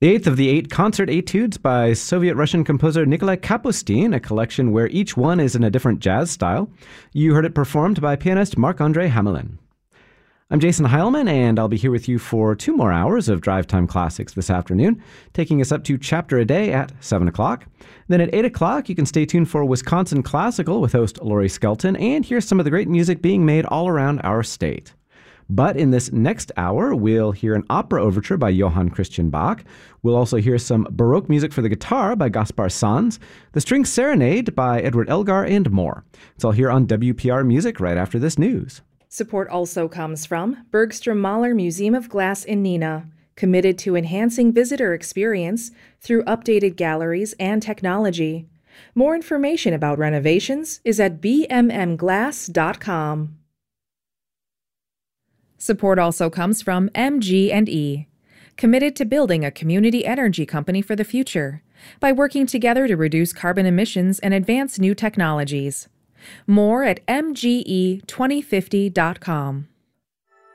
The eighth of the 8 concert etudes by Soviet-Russian composer Nikolai Kapustin, a collection where each one is in a different jazz style. You heard it performed by pianist Marc-André Hamelin. I'm Jason Heilman, and I'll be here with you for 2 more hours of Drive Time Classics this afternoon, taking us up to Chapter a Day at 7 o'clock. Then at 8 o'clock, you can stay tuned for Wisconsin Classical with host Laurie Skelton and hear some of the great music being made all around our state. But in this next hour, we'll hear an opera overture by Johann Christian Bach. We'll also hear some Baroque music for the guitar by Gaspar Sanz, the String Serenade by Edward Elgar, and more. It's all here on WPR Music right after this news. Support also comes from Bergstrom Mahler Museum of Glass in Neenah, committed to enhancing visitor experience through updated galleries and technology. More information about renovations is at bmmglass.com. Support also comes from MG&E, committed to building a community energy company for the future by working together to reduce carbon emissions and advance new technologies. More at mge2050.com.